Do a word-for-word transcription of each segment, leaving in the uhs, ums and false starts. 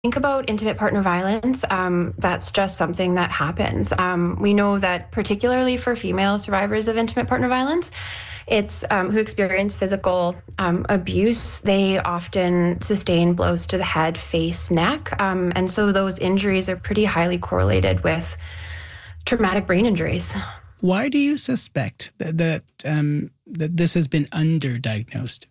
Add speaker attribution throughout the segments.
Speaker 1: think about intimate partner violence, um, that's just something that happens. Um, we know that particularly for female survivors of intimate partner violence, it's um, who experience physical um, abuse, they often sustain blows to the head, face, neck. Um, and so those injuries are pretty highly correlated with traumatic brain injuries.
Speaker 2: Why do you suspect that that, um, that this has been underdiagnosed?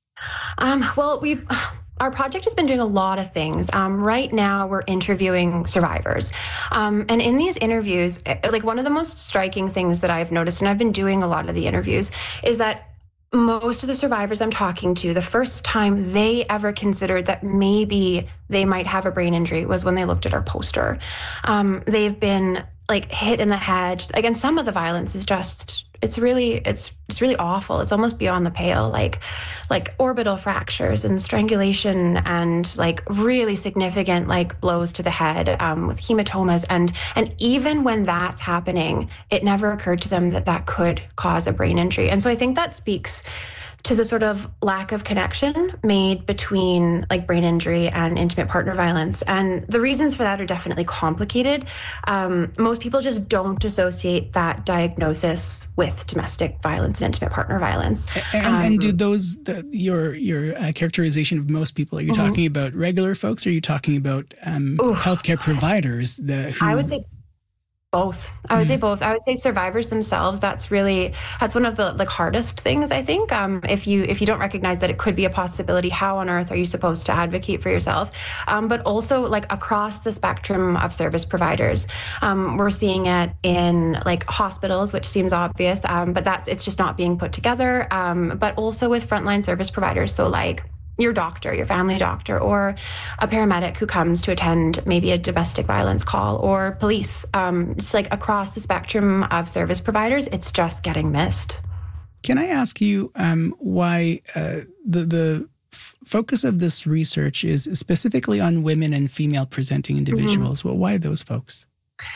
Speaker 1: Um, well, we've... Our project has been doing a lot of things. Um, right now, we're interviewing survivors. Um, and in these interviews, like one of the most striking things that I've noticed, and I've been doing a lot of the interviews, is that most of the survivors I'm talking to, the first time they ever considered that maybe they might have a brain injury was when they looked at our poster. Um, they've been like hit in the head. Again, some of the violence is just, it's really, it's it's really awful. It's almost beyond the pale, like like orbital fractures and strangulation and like really significant like blows to the head um, with hematomas. And and even when that's happening, it never occurred to them that that could cause a brain injury. And so I think that speaks to the sort of lack of connection made between like brain injury and intimate partner violence. And the reasons for that are definitely complicated. Um, most people just don't associate that diagnosis with domestic violence and intimate partner violence.
Speaker 2: And, um, and do those, the, your your uh, characterization of most people, are you mm-hmm. talking about regular folks, or are you talking about um, healthcare providers? The, who...
Speaker 1: I would say both. I would mm. say both. I would say survivors themselves. That's really, that's one of the like hardest things, I think. Um, if you if you don't recognize that it could be a possibility, how on earth are you supposed to advocate for yourself? Um, but also like across the spectrum of service providers, um, we're seeing it in like hospitals, which seems obvious, um, but that it's just not being put together. Um, but also with frontline service providers, so like your doctor, your family doctor, or a paramedic who comes to attend maybe a domestic violence call, or police. Um, it's like across the spectrum of service providers, it's just getting missed.
Speaker 2: Can I ask you um, why uh, the the f- focus of this research is specifically on women and female presenting individuals? Mm-hmm. Well, why those folks?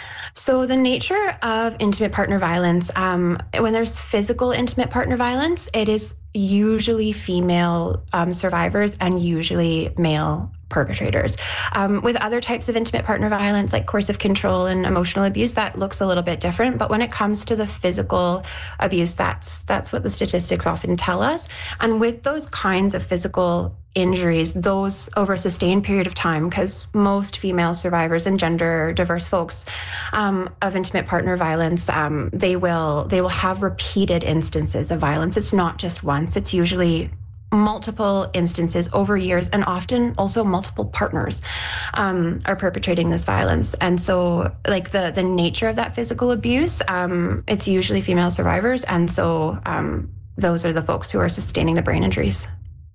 Speaker 1: So the nature of intimate partner violence, um, when there's physical intimate partner violence, it is usually female um, survivors and usually male perpetrators. Um, with other types of intimate partner violence, like coercive control and emotional abuse, that looks a little bit different. But when it comes to the physical abuse, that's that's what the statistics often tell us. And with those kinds of physical injuries, those over a sustained period of time, because most female survivors and gender diverse folks um, of intimate partner violence, um, they will they will have repeated instances of violence. It's not just once. It's usually multiple instances over years, and often also multiple partners um, are perpetrating this violence. And so like the the nature of that physical abuse, um, it's usually female survivors. And so um, those are the folks who are sustaining the brain injuries.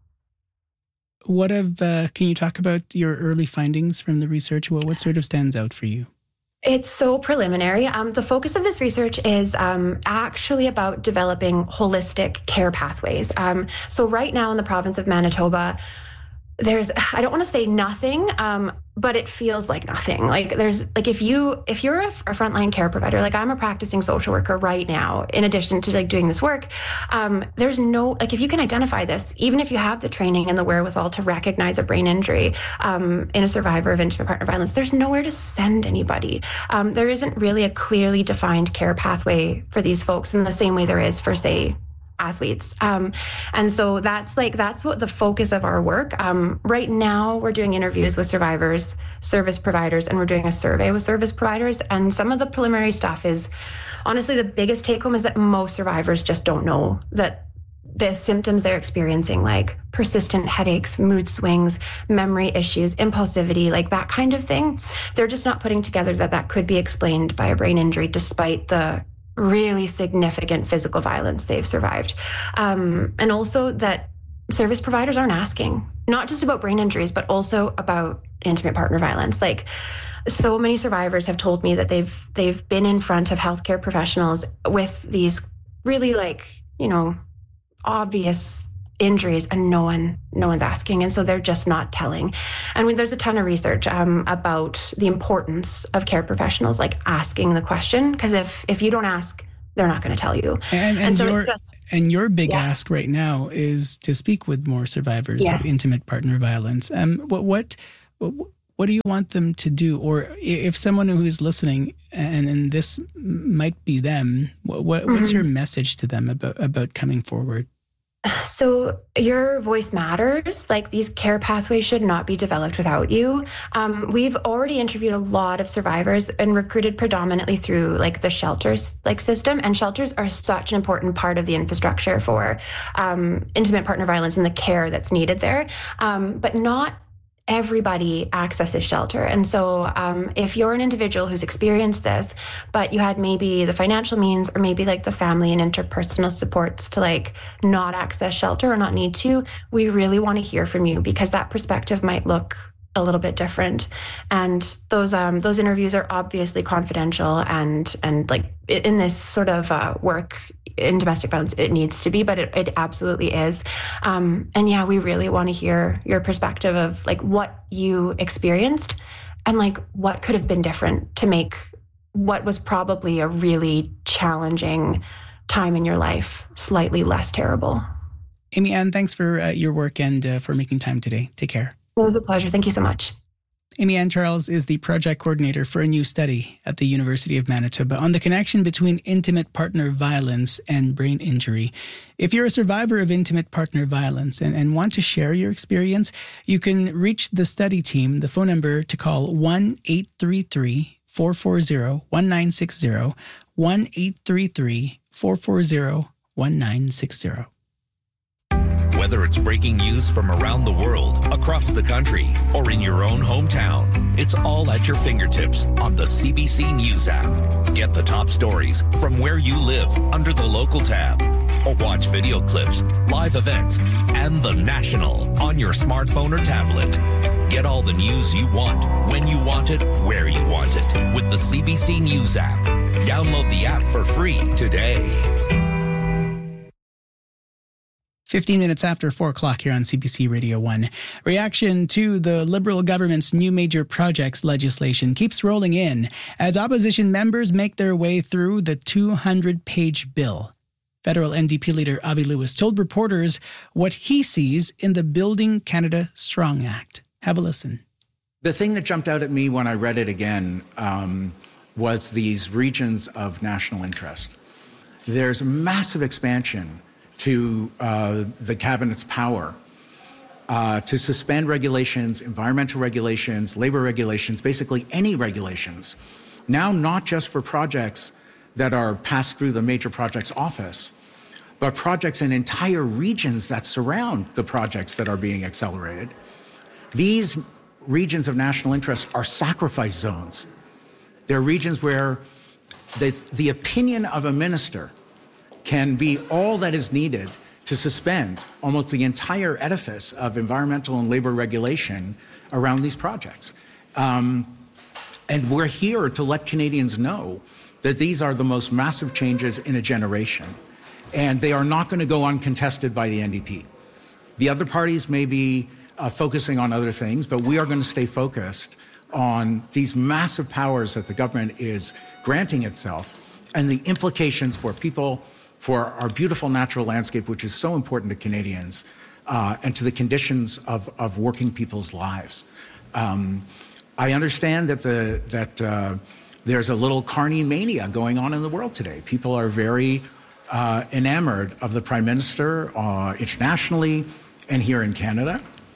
Speaker 2: What have, uh, can you talk about your early findings from the research? What, what sort of stands out for you?
Speaker 1: It's so preliminary. Um, the focus of this research is um, actually about developing holistic care pathways. Um, so right now in the province of Manitoba, there's, I don't want to say nothing, um, but it feels like nothing. Like there's, like if you, if you're a, a frontline care provider, like I'm a practicing social worker right now, in addition to like doing this work, um, there's no, like if you can identify this, even if you have the training and the wherewithal to recognize a brain injury um, in a survivor of intimate partner violence, there's nowhere to send anybody. Um, there isn't really a clearly defined care pathway for these folks in the same way there is for, say, athletes. Um, and so that's like, that's what the focus of our work. Um, right now we're doing interviews with survivors, service providers, and we're doing a survey with service providers. And some of the preliminary stuff is, honestly, the biggest take home is that most survivors just don't know that the symptoms they're experiencing, like persistent headaches, mood swings, memory issues, impulsivity, like that kind of thing, they're just not putting together that that could be explained by a brain injury despite the really significant physical violence they've survived. Um, and also that service providers aren't asking, not just about brain injuries, but also about intimate partner violence. Like so many survivors have told me that they've they've been in front of healthcare professionals with these really like, you know, obvious injuries, and no one, no one's asking. And so they're just not telling. And when there's a ton of research um, about the importance of care professionals, like asking the question, because if, if you don't ask, they're not going to tell you.
Speaker 2: And, and, and so your, it's just, and your big
Speaker 1: yeah.
Speaker 2: ask right now is to speak with more survivors
Speaker 1: yes.
Speaker 2: of intimate partner violence. Um, what, what, what do you want them to do? Or if someone who is listening, and, and this might be them, what, what, mm-hmm. what's your message to them about, about coming forward?
Speaker 1: So your voice matters. Like, these care pathways should not be developed without you. Um, we've already interviewed a lot of survivors and recruited predominantly through like the shelters like system. And shelters are such an important part of the infrastructure for um, intimate partner violence and the care that's needed there. Um, but not everybody accesses shelter. And so um, if you're an individual who's experienced this, but you had maybe the financial means or maybe like the family and interpersonal supports to like not access shelter or not need to, we really want to hear from you, because that perspective might look a little bit different. And those um, those interviews are obviously confidential, and and like in this sort of uh, work in domestic violence, it needs to be, but it, it absolutely is. Um, and yeah, we really want to hear your perspective of like what you experienced and like what could have been different to make what was probably a really challenging time in your life slightly less terrible.
Speaker 2: Amy Ann, thanks for uh, your work and uh, for making time today. Take care.
Speaker 1: It was a pleasure. Thank you so much.
Speaker 2: Amy Ann Charles is the project coordinator for a new study at the University of Manitoba on the connection between intimate partner violence and brain injury. If you're a survivor of intimate partner violence and, and want to share your experience, you can reach the study team. The phone number to call one eight three three, four four zero, one nine six zero, one eight three three, four four zero, one nine six zero.
Speaker 3: Whether it's breaking news from around the world, across the country, or in your own hometown, it's all at your fingertips on the C B C News app. Get the top stories from where you live under the local tab, or watch video clips, live events, and the national on your smartphone or tablet. Get all the news you want, when you want it, where you want it, with the C B C News app. Download the app for free today.
Speaker 2: fifteen minutes after four o'clock here on C B C Radio one. Reaction to the Liberal government's new major projects legislation keeps rolling in as opposition members make their way through the two hundred page bill. Federal N D P leader Avi Lewis told reporters what he sees in the Building Canada Strong Act. Have a listen.
Speaker 4: The thing that jumped out at me when I read it again um, was these regions of national interest. There's massive expansion to uh, the cabinet's power uh, to suspend regulations, environmental regulations, labor regulations, basically any regulations. Now, not just for projects that are passed through the major projects office, but projects in entire regions that surround the projects that are being accelerated. These regions of national interest are sacrifice zones. They're regions where the, the opinion of a minister can be all that is needed to suspend almost the entire edifice of environmental and labor regulation around these projects. Um, and we're here to let Canadians know that these are the most massive changes in a generation. And they are not going to go uncontested by the N D P. The other parties may be uh, focusing on other things, but we are going to stay focused on these massive powers that the government is granting itself and the implications for people, for our beautiful natural landscape, which is so important to Canadians, uh, and to the conditions of, of working people's lives. Um, I understand that the that uh, there's a little carny mania going on in the world today. People are very uh, enamored of the Prime Minister uh, internationally and here in Canada.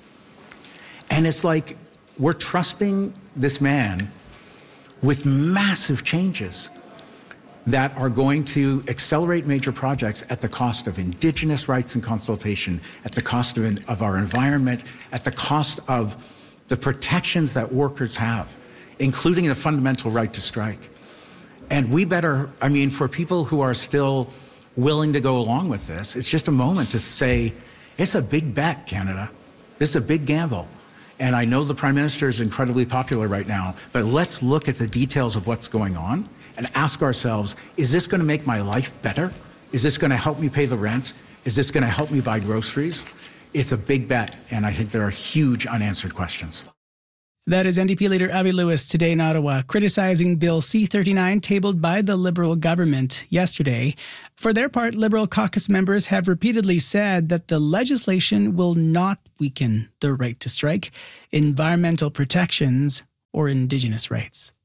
Speaker 4: And it's like we're trusting this man with massive changes that are going to accelerate major projects at the cost of Indigenous rights and consultation, at the cost of, of our environment, at the cost of the protections that workers have, including the fundamental right to strike. And we better, I mean, for people who are still willing to go along with this, it's just a moment to say, it's a big bet, Canada. This is a big gamble. And I know the Prime Minister is incredibly popular right now, but let's look at the details of what's going on and ask ourselves, is this going to make my life better? Is this going to help me pay the rent? Is this going to help me buy groceries? It's a big bet, and I think there are huge unanswered questions.
Speaker 2: That is N D P leader Avi Lewis today in Ottawa, criticizing Bill C thirty-nine tabled by the Liberal government yesterday. For their part, Liberal caucus members have repeatedly said that the legislation will not weaken the right to strike, environmental protections, or Indigenous rights.